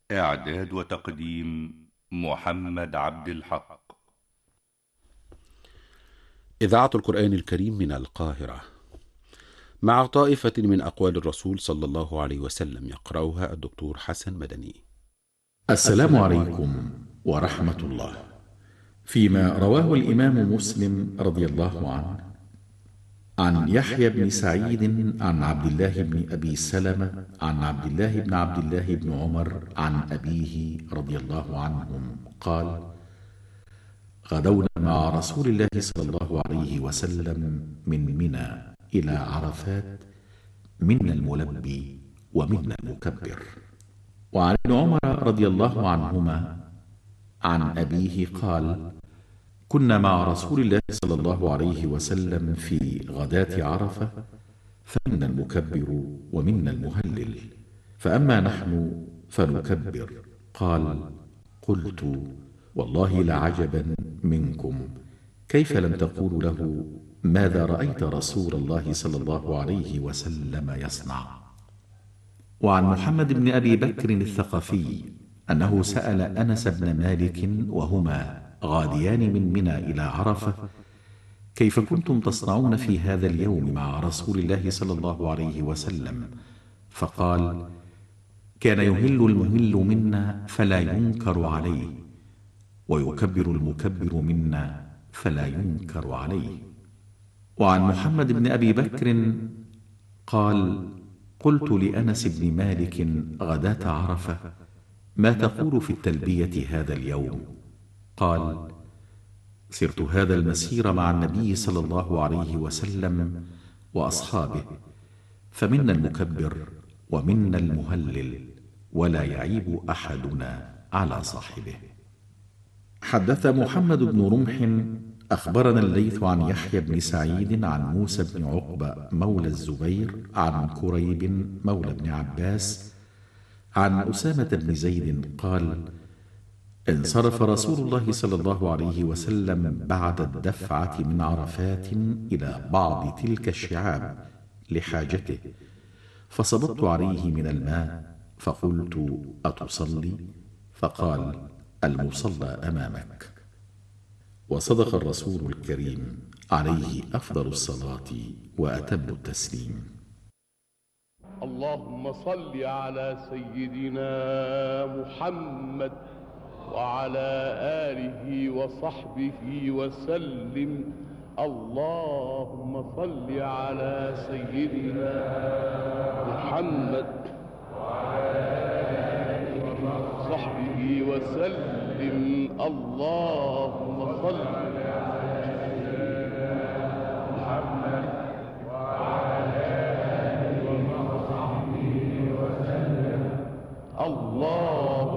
إعداد وتقديم محمد عبد الحق. إذاعة القرآن الكريم من القاهرة، مع طائفة من أقوال الرسول صلى الله عليه وسلم، يقرأها الدكتور حسن مدني. السلام عليكم ورحمة الله. فيما رواه الإمام مسلم رضي الله عنه عن يحيى بن سعيد عن عبد الله بن أبي سلمة عن عبد الله بن عبد الله بن عمر عن أبيه رضي الله عنهم قال: غدونا مع رسول الله صلى الله عليه وسلم من منى إلى عرفات، منا الملبي ومنا المكبر. وعن ابن عمر رضي الله عنهما عن أبيه قال: كنا مع رسول الله صلى الله عليه وسلم في غداة عرفة، فمنا المكبر ومنا المهلل، فأما نحن فنكبر. قال: قلت: والله لعجبا منكم، كيف لم تقولوا له ماذا رأيت رسول الله صلى الله عليه وسلم يصنع؟ وعن محمد بن أبي بكر الثقفي أنه سأل أنس بن مالك وهما غاديان من منى إلى عرفة: كيف كنتم تصنعون في هذا اليوم مع رسول الله صلى الله عليه وسلم؟ فقال: كان يهل المهل منا فلا ينكر عليه، ويكبر المكبر منا فلا ينكر عليه. وعن محمد بن أبي بكر قال: قلت لأنس بن مالك غداة عرفة: ما تقول في التلبية هذا اليوم؟ قال: سرت هذا المسير مع النبي صلى الله عليه وسلم وأصحابه، فمنا المكبر ومنا المهلل، ولا يعيب أحدنا على صاحبه. حدث محمد بن رمح أخبرنا الليث عن يحيى بن سعيد عن موسى بن عقبة مولى الزبير عن كريب مولى بن عباس عن أسامة بن زيد قال: انصرف رسول الله صلى الله عليه وسلم بعد الدفعة من عرفات إلى بعض تلك الشعاب لحاجته، فصببت عليه من الماء فقلت: أتصلي؟ فقال: المصلى أمامك. وصدق الرسول الكريم عليه أفضل الصلاة وأتم التسليم. اللهم صل على سيدنا محمد وعلى آله وصحبه وسلم. اللهم صل على سيدنا محمد وعلى آله وصحبه وسلم. اللهم صل